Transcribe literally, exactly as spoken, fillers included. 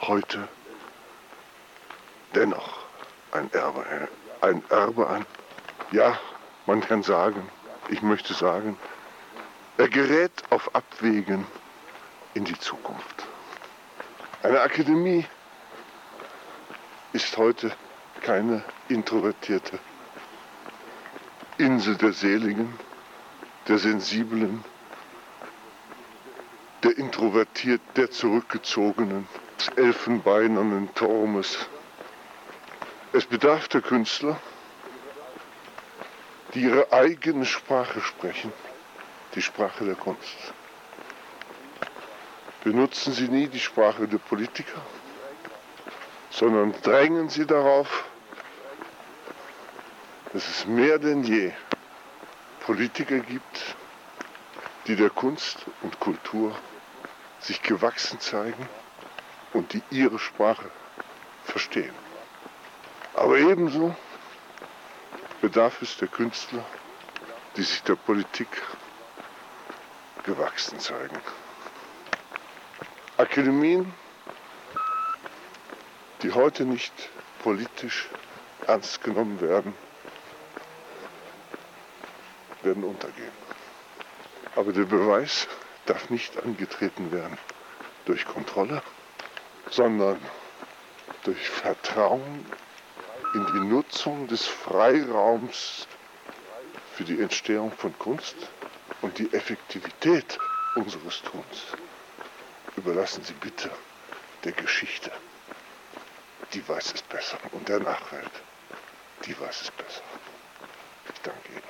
heute dennoch ein Erbe, ein Erbe an. Ja, man kann sagen, ich möchte sagen, er gerät auf Abwägen in die Zukunft. Eine Akademie ist heute keine introvertierte Insel der Seligen, der Sensiblen, der introvertiert, der zurückgezogenen, des elfenbeinernen Turmes. Es bedarf der Künstler, die ihre eigene Sprache sprechen, die Sprache der Kunst. Benutzen Sie nie die Sprache der Politiker, sondern drängen Sie darauf, dass es mehr denn je Politiker gibt, die der Kunst und Kultur sich gewachsen zeigen und die ihre Sprache verstehen. Aber ebenso bedarf es der Künstler, die sich der Politik gewachsen zeigen. Akademien, die heute nicht politisch ernst genommen werden, werden untergehen. Aber der Beweis darf nicht angetreten werden durch Kontrolle, sondern durch Vertrauen in die Nutzung des Freiraums für die Entstehung von Kunst und die Effektivität unseres Tuns. Überlassen Sie bitte der Geschichte. Die weiß es besser. Und der Nachwelt, die weiß es besser. Ich danke Ihnen.